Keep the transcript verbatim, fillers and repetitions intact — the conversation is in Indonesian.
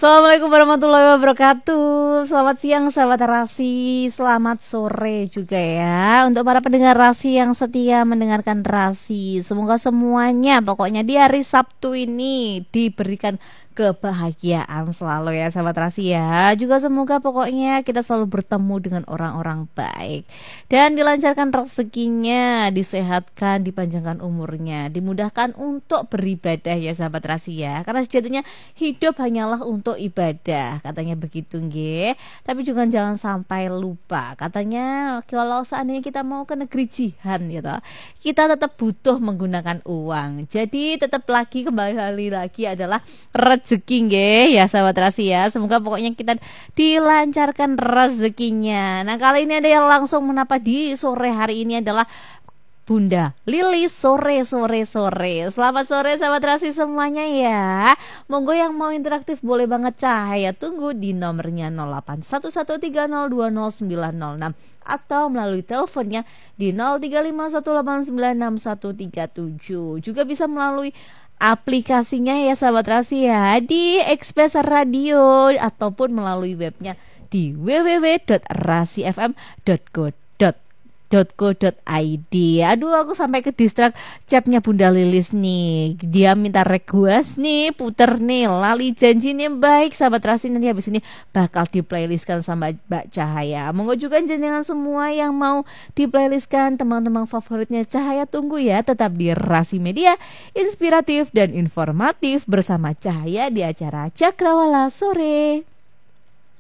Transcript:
Assalamualaikum warahmatullahi wabarakatuh. Selamat siang sahabat Rasi, selamat sore juga ya untuk para pendengar Rasi yang setia mendengarkan Rasi. Semoga semuanya pokoknya di hari Sabtu ini diberikan kebahagiaan selalu ya sahabat Rasi ya. Juga semoga pokoknya kita selalu bertemu dengan orang-orang baik dan dilancarkan rezekinya, disehatkan, dipanjangkan umurnya, dimudahkan untuk beribadah ya sahabat Rasi ya. Karena sejatinya hidup hanyalah untuk ibadah, katanya begitu nggih. Tapi juga jangan sampai lupa, katanya kalau seandainya kita mau ke negeri jihan gitu, kita tetap butuh menggunakan uang. Jadi tetap lagi kembali lagi adalah rezeki nggih ya sahabat Rasi ya. Semoga pokoknya kita dilancarkan rezekinya. Nah, kali ini ada yang langsung menapa di sore hari ini adalah Bunda Lilis sore sore sore. Selamat sore sahabat Rasi semuanya ya. Monggo yang mau interaktif boleh banget Cahaya tunggu di nomornya nol delapan satu satu tiga nol dua nol sembilan nol enam atau melalui teleponnya di nol tiga lima satu delapan sembilan enam satu tiga tujuh. Juga bisa melalui aplikasinya ya sahabat Rasi ya di Express Radio ataupun melalui webnya di w w w titik rasi f m titik co titik id. Aduh, aku sampai ke distrak chatnya Bunda Lilis nih. Dia minta request nih, puter nih Lali Janji nih baik sahabat Rasi, nanti habis ini bakal di playlistkan sama Mbak Cahaya. Monggo juga jangan semua yang mau di playlistkan teman-teman favoritnya Cahaya tunggu ya. Tetap di Rasi Media, inspiratif dan informatif bersama Cahaya di acara Cakrawala Sore.